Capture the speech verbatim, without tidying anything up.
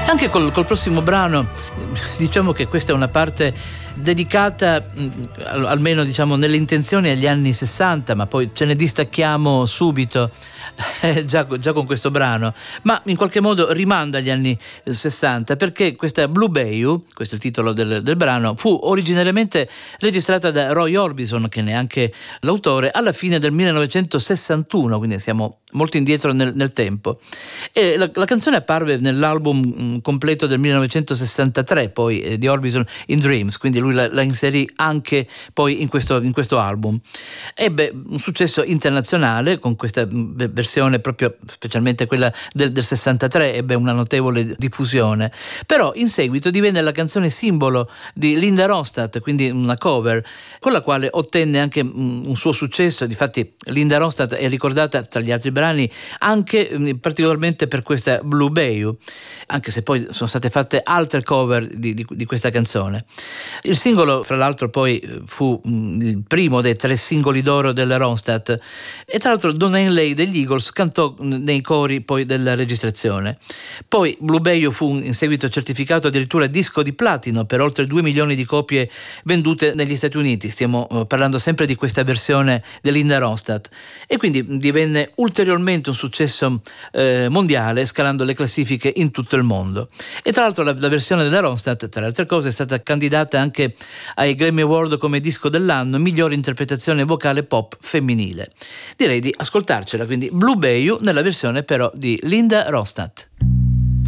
Anche col, col prossimo brano, diciamo che questa è una parte dedicata, almeno diciamo nelle intenzioni, agli anni sessanta, ma poi ce ne distacchiamo subito eh, già, già con questo brano, ma in qualche modo rimanda agli anni sessanta, perché questa Blue Bayou, questo è il titolo del, del brano, fu originariamente registrata da Roy Orbison, che ne è anche l'autore, alla fine del millenovecentosessantuno, quindi siamo molto indietro nel, nel tempo, e la, la canzone apparve nell'album mh, completo del millenovecentosessantatré, poi eh, di Orbison, In Dreams, quindi lui la, la inserì anche poi in questo, in questo album. Ebbe un successo internazionale con questa mh, versione, proprio specialmente quella del, del sessantatré, ebbe una notevole diffusione, però in seguito divenne la canzone simbolo di Linda Ronstadt, quindi una cover con la quale ottenne anche mh, un suo successo. Difatti Linda Ronstadt è ricordata tra gli altri brani anche mh, particolarmente per questa Blue Bayou, anche se poi sono state fatte altre cover di, di, di questa canzone. Il singolo, fra l'altro, poi fu mh, il primo dei tre singoli d'oro della Ronstadt, e tra l'altro Don Henley degli Eagles cantò mh, nei cori poi della registrazione. Poi Blue Bayou fu in seguito certificato addirittura disco di platino per oltre due milioni di copie vendute negli Stati Uniti. Stiamo uh, parlando sempre di questa versione di Linda Ronstadt, e quindi divenne ulteriormente un successo eh, mondiale, scalando le classifiche in tutto il mondo. E tra l'altro la, la versione della Ronstadt, tra le altre cose, è stata candidata anche ai Grammy Award come disco dell'anno, migliore interpretazione vocale pop femminile. Direi di ascoltarcela, quindi Blue Bayou nella versione però di Linda Ronstadt.